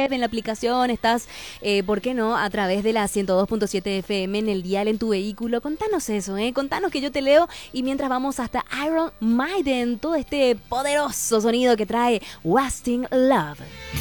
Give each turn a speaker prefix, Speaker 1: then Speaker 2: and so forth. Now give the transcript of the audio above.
Speaker 1: web, en la aplicación, estás, ¿por qué no?, a través de la 102.7 FM en el dial, en tu vehículo. Contanos eso, contanos que yo te leo. Y mientras vamos hasta Iron Maiden, todo este poderoso sonido que trae Wasting Love.